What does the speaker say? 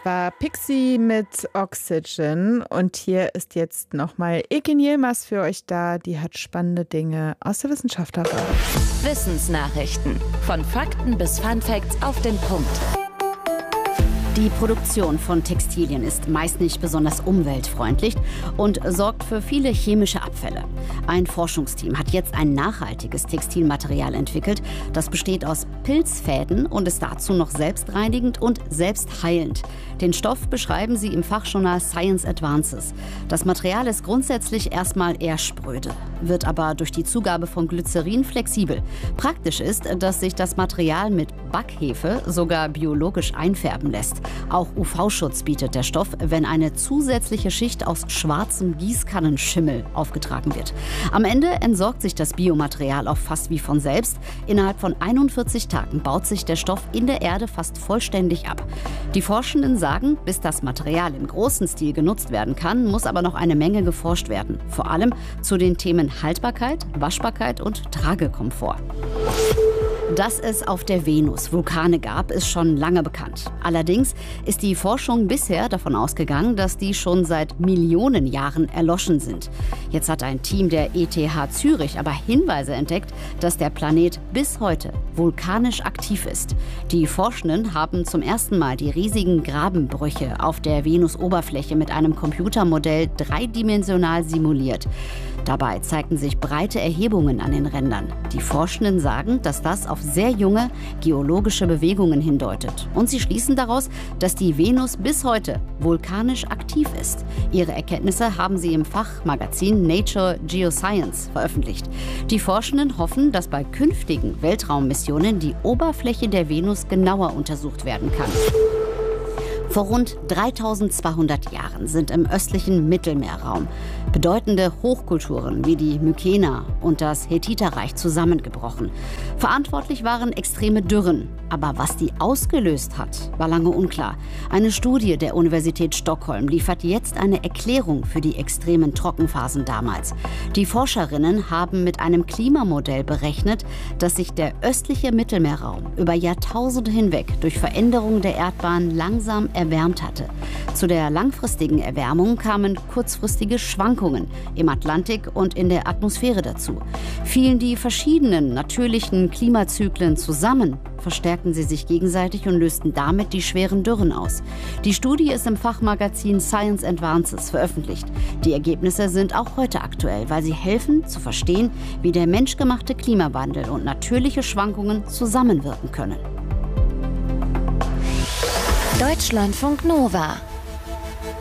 Das war Pixie mit Oxygen. Und hier ist jetzt nochmal Eke Yilmaz für euch da. Die hat spannende Dinge aus der Wissenschaft dabei. Wissensnachrichten. Von Fakten bis Funfacts auf den Punkt. Die Produktion von Textilien ist meist nicht besonders umweltfreundlich und sorgt für viele chemische Abfälle. Ein Forschungsteam hat jetzt ein nachhaltiges Textilmaterial entwickelt. Das besteht aus Pilzfäden und ist dazu noch selbstreinigend und selbstheilend. Den Stoff beschreiben sie im Fachjournal Science Advances. Das Material ist grundsätzlich erstmal eher spröde, wird aber durch die Zugabe von Glycerin flexibel. Praktisch ist, dass sich das Material mit Backhefe sogar biologisch einfärben lässt. Auch UV-Schutz bietet der Stoff, wenn eine zusätzliche Schicht aus schwarzem Gießkannenschimmel aufgetragen wird. Am Ende entsorgt sich das Biomaterial auch fast wie von selbst. Innerhalb von 41 Tagen baut sich der Stoff in der Erde fast vollständig ab. Die Forschenden sagen, bis das Material im großen Stil genutzt werden kann, muss aber noch eine Menge geforscht werden. Vor allem zu den Themen Haltbarkeit, Waschbarkeit und Tragekomfort. Dass es auf der Venus Vulkane gab, ist schon lange bekannt. Allerdings ist die Forschung bisher davon ausgegangen, dass die schon seit Millionen Jahren erloschen sind. Jetzt hat ein Team der ETH Zürich aber Hinweise entdeckt, dass der Planet bis heute vulkanisch aktiv ist. Die Forschenden haben zum ersten Mal die riesigen Grabenbrüche auf der Venusoberfläche mit einem Computermodell dreidimensional simuliert. Dabei zeigten sich breite Erhebungen an den Rändern. Die Forschenden sagen, dass das auf sehr junge geologische Bewegungen hindeutet. Und sie schließen daraus, dass die Venus bis heute vulkanisch aktiv ist. Ihre Erkenntnisse haben sie im Fachmagazin Nature Geoscience veröffentlicht. Die Forschenden hoffen, dass bei künftigen Weltraummissionen die Oberfläche der Venus genauer untersucht werden kann. Vor rund 3200 Jahren sind im östlichen Mittelmeerraum bedeutende Hochkulturen wie die Mykena und das Hethiterreich zusammengebrochen. Verantwortlich waren extreme Dürren. Aber was die ausgelöst hat, war lange unklar. Eine Studie der Universität Stockholm liefert jetzt eine Erklärung für die extremen Trockenphasen damals. Die Forscherinnen haben mit einem Klimamodell berechnet, dass sich der östliche Mittelmeerraum über Jahrtausende hinweg durch Veränderungen der Erdbahn langsam erwärmt hatte. Zu der langfristigen Erwärmung kamen kurzfristige Schwankungen im Atlantik und in der Atmosphäre dazu. Fielen die verschiedenen natürlichen Klimazyklen zusammen, verstärkten sie sich gegenseitig und lösten damit die schweren Dürren aus. Die Studie ist im Fachmagazin Science Advances veröffentlicht. Die Ergebnisse sind auch heute aktuell, weil sie helfen zu verstehen, wie der menschgemachte Klimawandel und natürliche Schwankungen zusammenwirken können. Deutschlandfunk Nova